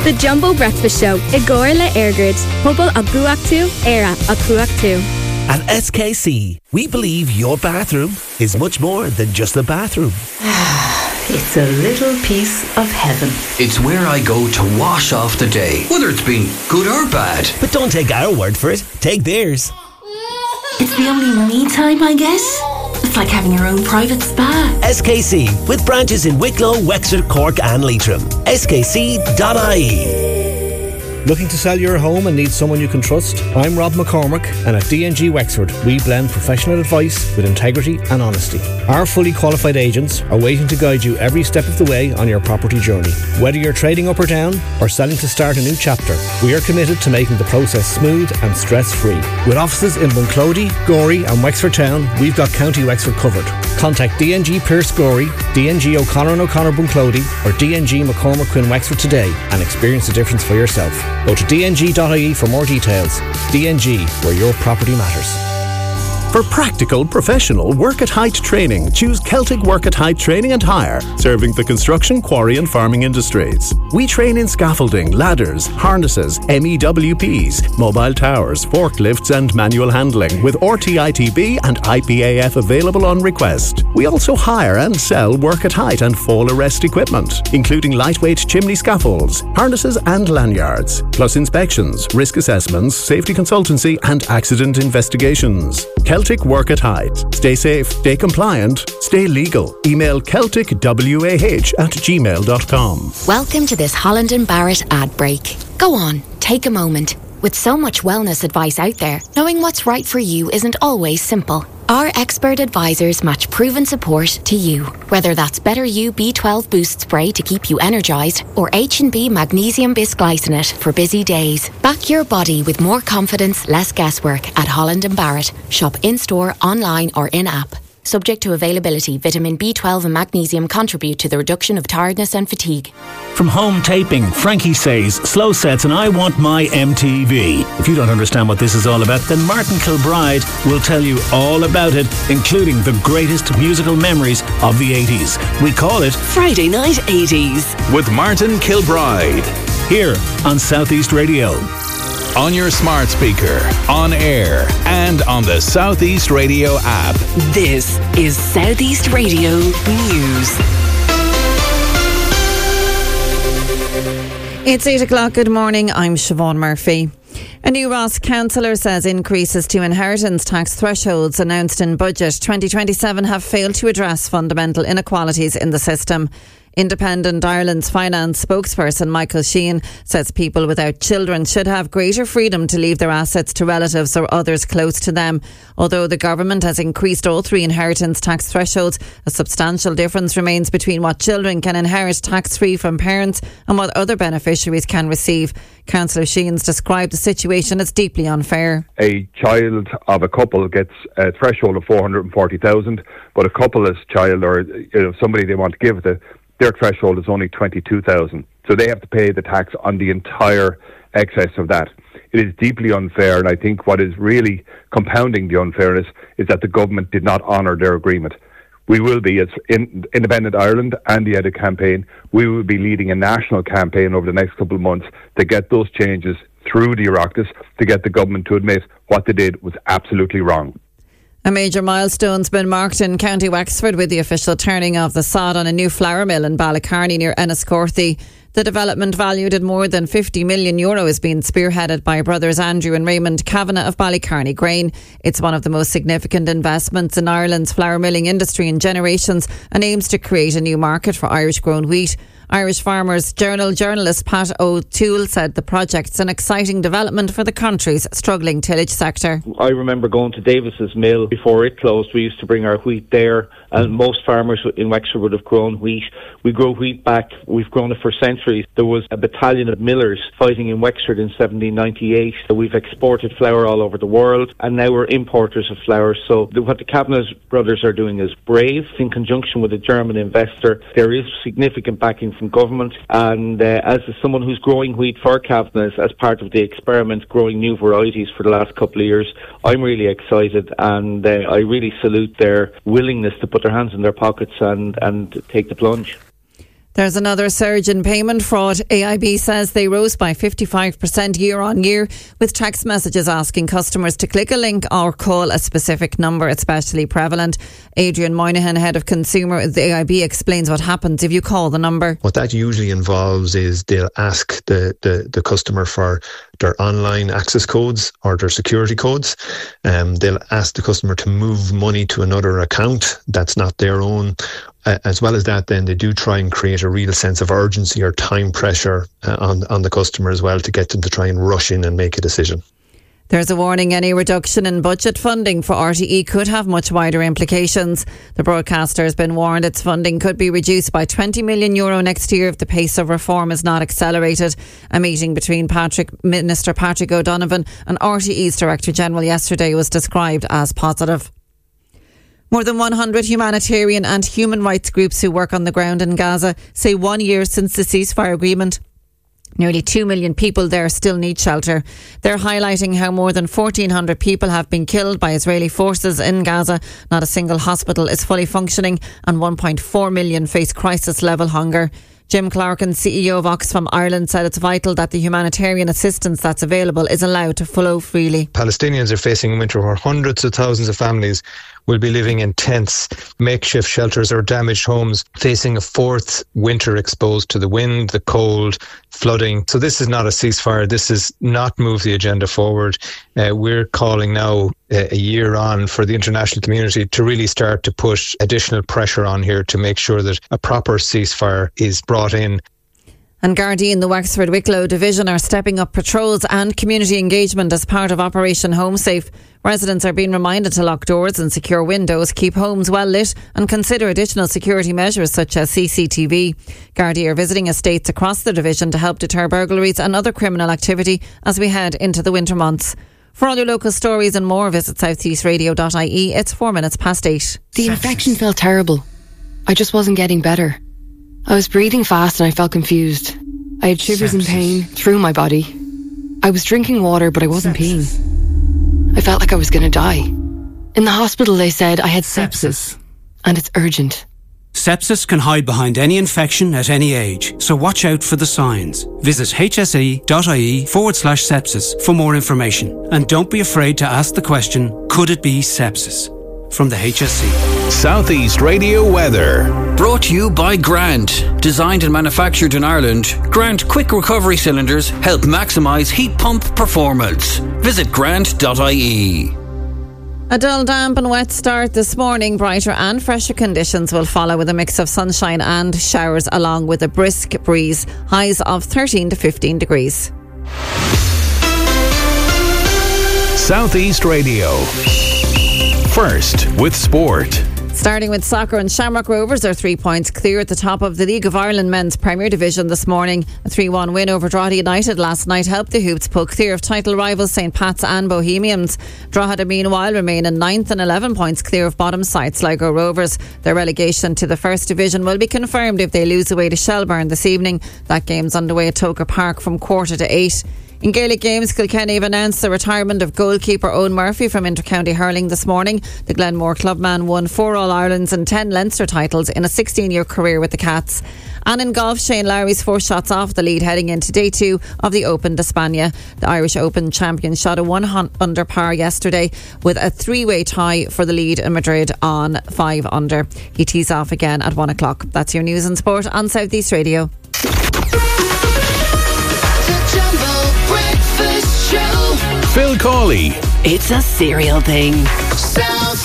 The Jumbo Breakfast Show. Igor le Airgrid. Hubble a Guaktu, Era a Kuaktu. At SKC, we believe your bathroom is much more than just a bathroom. It's a little piece of heaven. It's where I go to wash off the day, whether it's been good or bad. But don't take our word for it, take theirs. It's the only me time, I guess. It's like having your own private spa. SKC, with branches in Wicklow, Wexford, Cork and Leitrim. skc.ie. Looking to sell your home and need someone you can trust? I'm Rob McCormick, and at DNG Wexford, we blend professional advice with integrity and honesty. Our fully qualified agents are waiting to guide you every step of the way on your property journey. Whether you're trading up or down, or selling to start a new chapter, we are committed to making the process smooth and stress-free. With offices in Bunclody, Gorey and Wexford Town, we've got County Wexford covered. Contact DNG Pierce Gorey, DNG O'Connor and O'Connor Bunclody, or DNG McCormick Quinn Wexford today and experience the difference for yourself. Go to dng.ie for more details. DNG, where your property matters. For practical, professional work at height training, choose Celtic Work at Height Training and Hire, serving the construction, quarry and farming industries. We train in scaffolding, ladders, harnesses, MEWPs, mobile towers, forklifts and manual handling, with RTITB and IPAF available on request. We also hire and sell work at height and fall arrest equipment, including lightweight chimney scaffolds, harnesses and lanyards, plus inspections, risk assessments, safety consultancy and accident investigations. Celtic Work at Height. Stay safe, stay compliant, stay legal. Email celticwah@gmail.com. Welcome to this Holland and Barrett ad break. Go on, take a moment. With so much wellness advice out there, knowing what's right for you isn't always simple. Our expert advisors match proven support to you. Whether that's Better You B12 Boost Spray to keep you energised, or H&B Magnesium Bisglycinate for busy days. Back your body with more confidence, less guesswork at Holland & Barrett. Shop in-store, online or in-app. Subject to availability, vitamin B12 and magnesium contribute to the reduction of tiredness and fatigue. From home taping, Frankie says, slow sets and I want my MTV. If you don't understand what this is all about, then Martin Kilbride will tell you all about it, including the greatest musical memories of the 80s. We call it Friday Night 80s with Martin Kilbride. Here on Southeast Radio. On your smart speaker, on air, and on the Southeast Radio app. This is Southeast Radio News. It's 8 o'clock. Good morning. I'm Siobhan Murphy. A new Ross councillor says increases to inheritance tax thresholds announced in Budget 2027 have failed to address fundamental inequalities in the system. Independent Ireland's finance spokesperson Michael Sheehan says people without children should have greater freedom to leave their assets to relatives or others close to them. Although the government has increased all three inheritance tax thresholds, a substantial difference remains between what children can inherit tax-free from parents and what other beneficiaries can receive. Councillor Sheehan's described the situation as deeply unfair. A child of a couple gets a threshold of 440,000, but a coupleless child or somebody they want to give it to, their threshold is only 22,000. So they have to pay the tax on the entire excess of that. It is deeply unfair, and I think what is really compounding the unfairness is that the government did not honour their agreement. We will be, as Independent Ireland and the EDIT campaign, we will be leading a national campaign over the next couple of months to get those changes through the Oireachtas, to get the government to admit what they did was absolutely wrong. A major milestone's been marked in County Wexford with the official turning of the sod on a new flour mill in Ballycarney near Enniscorthy. The development, valued at more than €50 million, is being spearheaded by brothers Andrew and Raymond Kavanagh of Ballycarney Grain. It's one of the most significant investments in Ireland's flour milling industry in generations and aims to create a new market for Irish-grown wheat. Irish Farmers Journal journalist Pat O'Toole said the project's an exciting development for the country's struggling tillage sector. I remember going to Davis's mill before it closed. We used to bring our wheat there, and most farmers in Wexford would have grown wheat. We grow wheat back. We've grown it for centuries. There was a battalion of millers fighting in Wexford in 1798. We've exported flour all over the world, and now we're importers of flour. So what the Kavanagh brothers are doing is brave. In conjunction with a German investor, there is significant backing from government, and as someone who's growing wheat for Kavanagh's as part of the experiment growing new varieties for the last couple of years, I'm really excited, and I really salute their willingness to put their hands in their pockets and take the plunge. There's another surge in payment fraud. AIB says they rose by 55% year on year, with text messages asking customers to click a link or call a specific number, especially prevalent. Adrian Moynihan, head of consumer at the AIB, explains what happens if you call the number. What that usually involves is they'll ask the customer for their online access codes or their security codes. They'll ask the customer to move money to another account that's not their own. As well as that, then they do try and create a real sense of urgency or time pressure on the customer as well, to get them to try and rush in and make a decision. There's a warning any reduction in budget funding for RTE could have much wider implications. The broadcaster has been warned its funding could be reduced by €20 million next year if the pace of reform is not accelerated. A meeting between Minister Patrick O'Donovan and RTE's Director General yesterday was described as positive. More than 100 humanitarian and human rights groups who work on the ground in Gaza say 1 year since the ceasefire agreement, nearly 2 million people there still need shelter. They're highlighting how more than 1,400 people have been killed by Israeli forces in Gaza. Not a single hospital is fully functioning and 1.4 million face crisis-level hunger. Jim Clarkin, CEO of Oxfam Ireland, said it's vital that the humanitarian assistance that's available is allowed to flow freely. Palestinians are facing a winter where hundreds of thousands of families will be living in tents, makeshift shelters or damaged homes, facing a fourth winter exposed to the wind, the cold, flooding. So this is not a ceasefire. This is not move the agenda forward. We're calling now, a year on, for the international community to really start to put additional pressure on here to make sure that a proper ceasefire is brought in. And Gardaí in the Wexford Wicklow division are stepping up patrols and community engagement as part of Operation Home Safe. Residents are being reminded to lock doors and secure windows, keep homes well lit and consider additional security measures such as CCTV. Gardaí are visiting estates across the division to help deter burglaries and other criminal activity as we head into the winter months. For all your local stories and more, visit southeastradio.ie. It's 4 minutes past 8. The infection felt terrible. I just wasn't getting better. I was breathing fast and I felt confused. I had shivers and pain through my body. I was drinking water, but I wasn't peeing. I felt like I was going to die. In the hospital, they said I had sepsis, and it's urgent. Sepsis can hide behind any infection at any age, so watch out for the signs. Visit hse.ie/sepsis for more information. And don't be afraid to ask the question, could it be sepsis? From the HSE. Southeast Radio weather. Brought to you by Grant. Designed and manufactured in Ireland, Grant quick recovery cylinders help maximise heat pump performance. Visit grant.ie. A dull, damp and wet start this morning. Brighter and fresher conditions will follow with a mix of sunshine and showers along with a brisk breeze. Highs of 13 to 15 degrees. Southeast Radio. First with sport. Starting with soccer, and Shamrock Rovers are 3 points clear at the top of the League of Ireland Men's Premier Division this morning. A 3-1 win over Drogheda United last night helped the Hoops pull clear of title rivals St Pat's and Bohemians. Drogheda meanwhile remain in 9th and 11 points clear of bottom side Sligo Rovers. Their relegation to the First Division will be confirmed if they lose away to Shelbourne this evening. That game's underway at Toker Park from 7:45. In Gaelic games, Kilkenny have announced the retirement of goalkeeper Owen Murphy from Intercounty Hurling this morning. The Glenmore clubman won 4 All-Irelands and 10 Leinster titles in a 16-year career with the Cats. And in golf, Shane Lowry's 4 shots off the lead heading into day 2 of the Open d'Espagne. The Irish Open champion shot a 1 under par yesterday with a 3-way tie for the lead in Madrid on 5 under. He tees off again at 1 o'clock. That's your news and sport on South East Radio. Phil Cawley. It's a cereal thing. South